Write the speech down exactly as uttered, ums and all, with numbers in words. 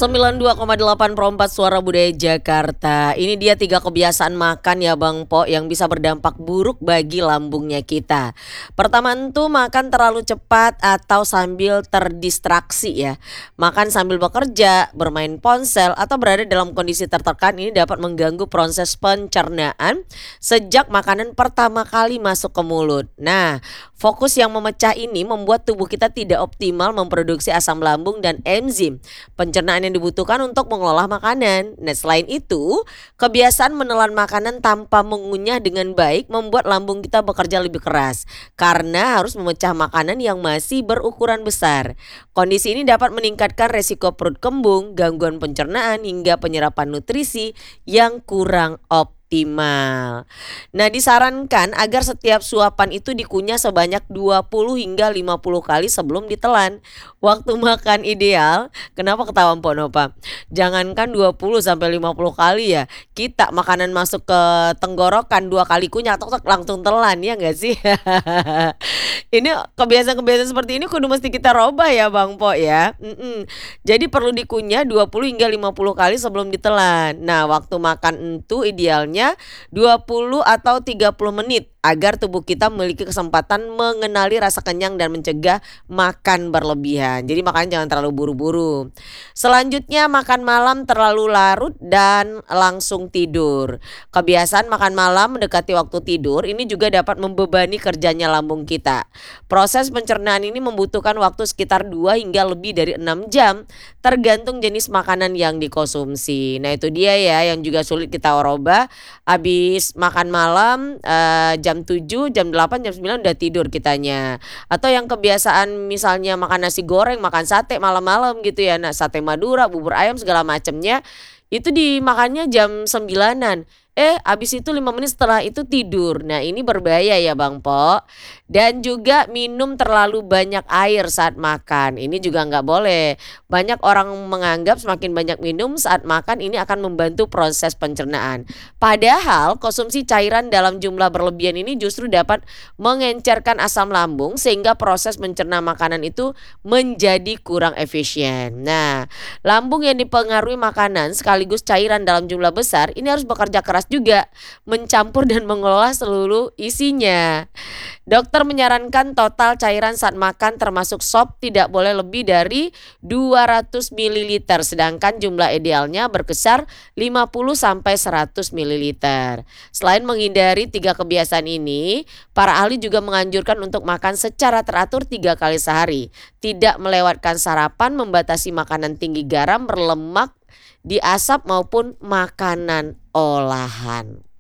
sembilan puluh dua koma delapan per empat Suara Budaya Jakarta. Ini dia tiga kebiasaan makan ya Bang Po yang bisa berdampak buruk bagi lambungnya kita. Pertama itu makan terlalu cepat atau sambil terdistraksi ya. Makan sambil bekerja, bermain ponsel atau berada dalam kondisi tertekan ini dapat mengganggu proses pencernaan sejak makanan pertama kali masuk ke mulut. Nah, fokus yang memecah ini membuat tubuh kita tidak optimal memproduksi asam lambung dan enzim pencernaan yang dibutuhkan untuk mengolah makanan. Nah, selain itu, kebiasaan menelan makanan tanpa mengunyah dengan baik membuat lambung kita bekerja lebih keras karena harus memecah makanan yang masih berukuran besar. Kondisi ini dapat meningkatkan resiko perut kembung, gangguan pencernaan hingga penyerapan nutrisi yang kurang optimal. Optimal. Nah, disarankan agar setiap suapan itu dikunyah sebanyak dua puluh hingga lima puluh kali sebelum ditelan. Waktu makan ideal, kenapa ketawa Mpok Nova? Jangankan dua puluh sampai lima puluh kali ya. Kita makanan masuk ke tenggorokan dua kali kunyah tok tok langsung telan ya enggak sih? Ini kebiasaan-kebiasaan seperti ini kudu mesti kita robah ya Bang Po ya. Mm-mm. Jadi perlu dikunyah dua puluh hingga lima puluh kali sebelum ditelan. Nah, waktu makan itu idealnya dua puluh atau tiga puluh menit agar tubuh kita memiliki kesempatan mengenali rasa kenyang dan mencegah makan berlebihan. Jadi makan jangan terlalu buru-buru. Selanjutnya makan malam terlalu larut dan langsung tidur. Kebiasaan makan malam mendekati waktu tidur ini juga dapat membebani kerjanya lambung kita. Proses pencernaan ini membutuhkan waktu sekitar dua hingga lebih dari enam jam tergantung jenis makanan yang dikonsumsi. Nah, itu dia ya yang juga sulit kita rubah. Habis makan malam eh, jam tujuh, jam delapan, jam sembilan udah tidur kitanya. Atau yang kebiasaan misalnya makan nasi goreng, makan sate malam-malam gitu ya. Nah, sate Madura, bubur ayam segala macamnya itu dimakannya jam sembilanan. Eh, habis itu lima menit setelah itu tidur. Nah, ini berbahaya ya Bang Po. Dan juga minum terlalu banyak air saat makan. Ini juga nggak boleh. Banyak orang menganggap semakin banyak minum saat makan ini akan membantu proses pencernaan. Padahal konsumsi cairan dalam jumlah berlebihan ini justru dapat mengencerkan asam lambung sehingga proses mencerna makanan itu menjadi kurang efisien. Nah, lambung yang dipengaruhi makanan sekaligus cairan dalam jumlah besar ini harus bekerja keras juga mencampur dan mengelola seluruh isinya. Dokter menyarankan total cairan saat makan termasuk sop tidak boleh lebih dari dua ratus mililiter sedangkan jumlah idealnya berkisar lima puluh sampai seratus mililiter. Selain menghindari tiga kebiasaan ini, para ahli juga menganjurkan untuk makan secara teratur tiga kali sehari. Tidak melewatkan sarapan, membatasi makanan tinggi garam, berlemak, diasap maupun makanan olahan.